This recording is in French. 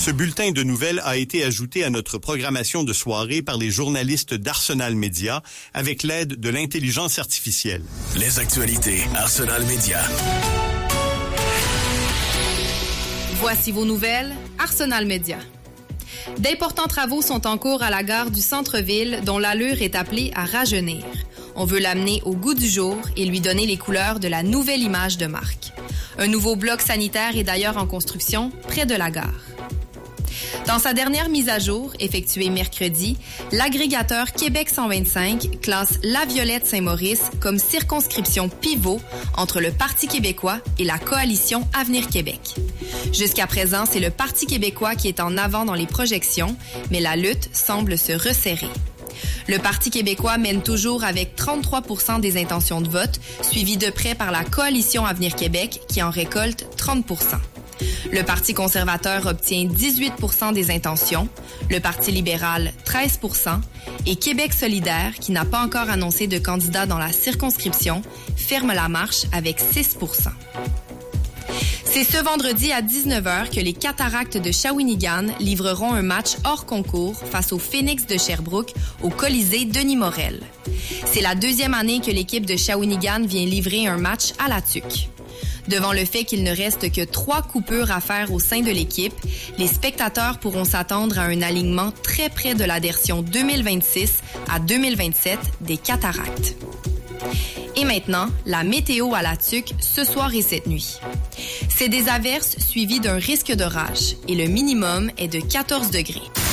Ce bulletin de nouvelles a été ajouté à notre programmation de soirée par les journalistes d'Arsenal Média avec l'aide de l'intelligence artificielle. Les actualités Arsenal Média. Voici vos nouvelles, Arsenal Média. D'importants travaux sont en cours à la gare du centre-ville dont l'allure est appelée à rajeunir. On veut l'amener au goût du jour et lui donner les couleurs de la nouvelle image de marque. Un nouveau bloc sanitaire est d'ailleurs en construction près de la gare. Dans sa dernière mise à jour, effectuée mercredi, l'agrégateur Québec 125 classe La Violette Saint-Maurice comme circonscription pivot entre le Parti québécois et la coalition Avenir Québec. Jusqu'à présent, c'est le Parti québécois qui est en avant dans les projections, mais la lutte semble se resserrer. Le Parti québécois mène toujours avec 33 % des intentions de vote, suivi de près par la coalition Avenir Québec qui en récolte 30 %. Le Parti conservateur obtient 18 % des intentions, le Parti libéral 13 % et Québec solidaire, qui n'a pas encore annoncé de candidat dans la circonscription, ferme la marche avec 6 %. C'est ce vendredi à 19h que les Cataractes de Shawinigan livreront un match hors concours face au Phoenix de Sherbrooke au Colisée Denis Morel. C'est la deuxième année que l'équipe de Shawinigan vient livrer un match à la tuque. Devant le fait qu'il ne reste que 3 coupures à faire au sein de l'équipe, les spectateurs pourront s'attendre à un alignement très près de la version 2026 à 2027 des Cataractes. Et maintenant, la météo à la tuque ce soir et cette nuit. C'est des averses suivies d'un risque d'orage et le minimum est de 14 degrés.